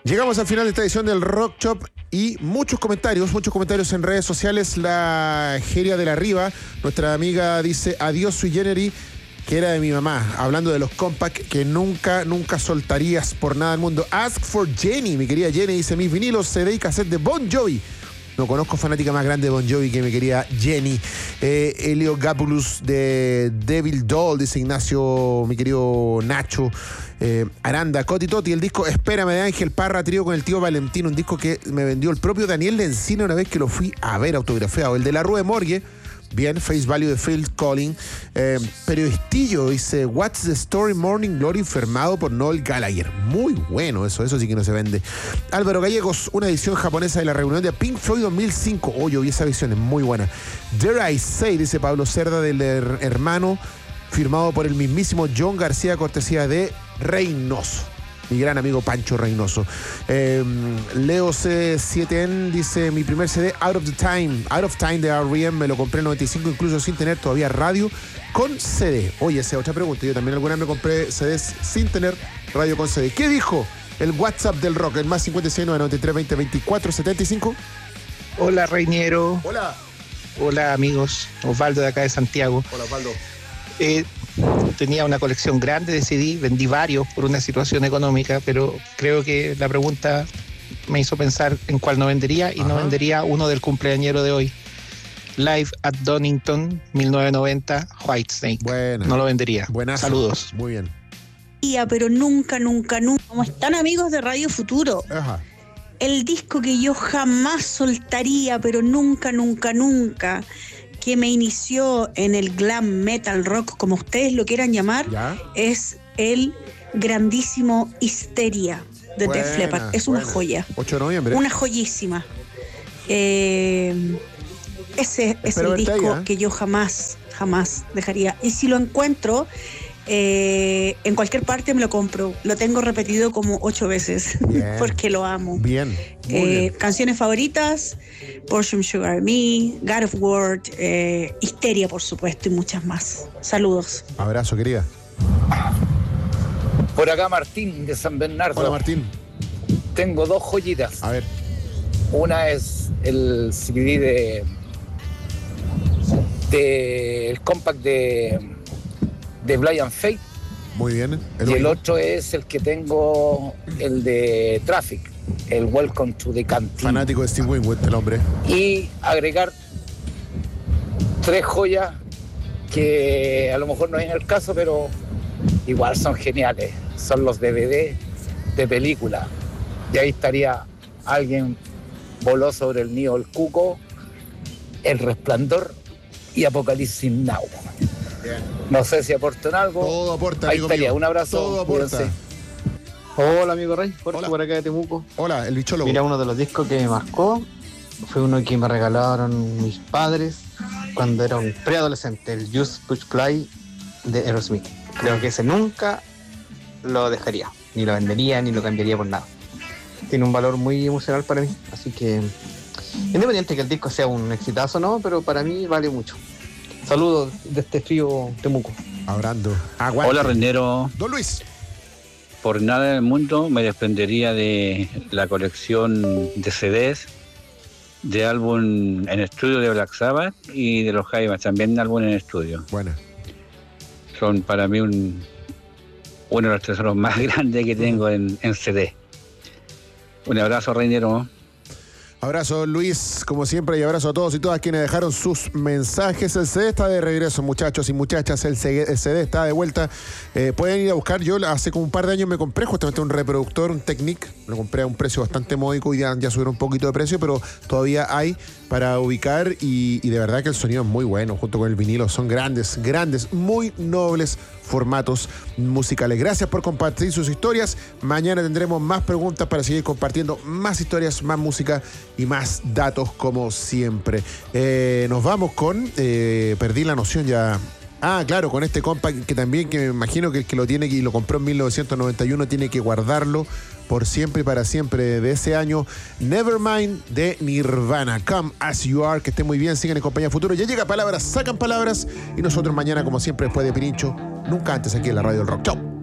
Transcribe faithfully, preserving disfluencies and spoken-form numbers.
Llegamos al final de esta edición del Rock Shop y muchos comentarios, muchos comentarios en redes sociales. La Geria de la Riva, nuestra amiga, dice adiós sui generis, que era de mi mamá, hablando de los compact que nunca, nunca soltarías por nada del mundo. Ask for Jenny, mi querida Jenny, dice mis vinilos, C D y cassette de Bon Jovi. No conozco fanática más grande de Bon Jovi que mi querida Jenny. Eh, Helio Gapulus de Devil Doll, dice Ignacio, mi querido Nacho. Eh, Aranda, Coti Toti, el disco Espérame de Ángel Parra, trío con el tío Valentino, un disco que me vendió el propio Daniel Lencina una vez que lo fui a ver autografiado. El de La Rue Morgue, bien, Face Value de Phil Collins. Eh, Periodistillo dice What's the Story Morning Glory, firmado por Noel Gallagher. Muy bueno eso, eso sí que no se vende. Álvaro Gallegos, una edición japonesa de la reunión de Pink Floyd dos mil cinco. Oh, yo vi esa edición, es muy buena. Dare I Say, dice Pablo Cerda, del her- hermano, firmado por el mismísimo John García, cortesía de Reynoso, mi gran amigo Pancho Reynoso. Eh, Leo C siete N dice mi primer C D, Out of the Time, Out of Time de R E M, me lo compré en el noventa y cinco, incluso sin tener todavía radio con C D. Oye, esa es otra pregunta, yo también alguna vez me compré C Ds sin tener radio con C D. ¿Qué dijo el WhatsApp del rock? El más cincuenta y seis nueve noventa y tres veinte veinticuatro setenta y cinco. Hola Reiniero. Hola. Hola amigos, Osvaldo de acá de Santiago. Hola Osvaldo. Eh, tenía una colección grande de C D, vendí varios por una situación económica, pero creo que la pregunta me hizo pensar en cuál no vendería y Ajá. no vendería uno del cumpleañero de hoy. Live at Donington, mil novecientos noventa, Whitesnake. Buena. No lo vendería. Buenazo. Saludos. Muy bien. Pero nunca, nunca, nunca. Como están amigos de Radio Futuro. Ajá. El disco que yo jamás soltaría, pero nunca, nunca, nunca, que me inició en el glam metal rock, como ustedes lo quieran llamar, ¿ya? Es el grandísimo Histeria de buena, Def Leppard. Es una buena. joya. ocho de noviembre. Una joyísima. Eh, ese es el disco ahí, ¿eh? que yo jamás, jamás dejaría. Y si lo encuentro eh, en cualquier parte me lo compro. Lo tengo repetido como ocho veces porque lo amo. Bien. Eh, bien. Canciones favoritas: Portion Sugar Me, God of War, eh, Histeria, por supuesto, y muchas más. Saludos. Abrazo, querida. Por acá Martín de San Bernardo. Hola Martín. Tengo dos joyitas. A ver. Una es el C D de, de el compact de de Blind Faith. Muy bien. El y único. El otro es el que tengo, el de Traffic, el Welcome to the Canteen. Fanático de Steve Winwood, el hombre. Y agregar tres joyas que a lo mejor no es en el caso, pero igual son geniales. Son los D V D de película. Y ahí estaría Alguien voló sobre el nido del cuco, El Resplandor y Apocalipsis Now. Bien. No sé si aportan algo. Todo aporta, ahí amigo estaría. mío. Un abrazo. Todo aporta. Cuídense. Hola, amigo Rey. Jorge, Hola. Por acá de Temuco. Hola, el bichólogo. Mira, uno de los discos que me marcó fue uno que me regalaron mis padres cuando era un preadolescente, el Just Push Play de Aerosmith. Creo que ese nunca lo dejaría, ni lo vendería, ni lo cambiaría por nada. Tiene un valor muy emocional para mí, así que independiente que el disco sea un exitazo o no, pero para mí vale mucho. Saludos de este frío Temuco. Hablando. Aguante. Hola, Renero. Don Luis. Por nada en el mundo me desprendería de la colección de C Ds, de álbum en estudio de Black Sabbath y de los Jaivas, también álbum en estudio. Buena. Son para mí un, uno de los tesoros más grandes que tengo en, en C D. Un abrazo, Reinero. Abrazo, Luis, como siempre, y abrazo a todos y todas quienes dejaron sus mensajes. El C D está de regreso, muchachos y muchachas. El C D está de vuelta. Eh, pueden ir a buscar. Yo hace como un par de años me compré justamente un reproductor, un Technic. Lo compré a un precio bastante módico y ya, ya subieron un poquito de precio, pero todavía hay para ubicar y, y de verdad que el sonido es muy bueno, junto con el vinilo. Son grandes, grandes, muy nobles formatos musicales. Gracias por compartir sus historias. Mañana tendremos más preguntas para seguir compartiendo más historias, más música y más datos como siempre. Eh, nos vamos con eh, perdí la noción ya. Ah, claro, con este compact que también, que me imagino que el que lo tiene y lo compró en mil novecientos noventa y uno tiene que guardarlo por siempre y para siempre, de ese año, Nevermind de Nirvana. Come As You Are, que esté muy bien, sigan en compañía Futuro. Ya llega Palabras, sacan palabras, y nosotros mañana, como siempre, después de Pirincho, nunca antes aquí en la Radio del Rock. Chau.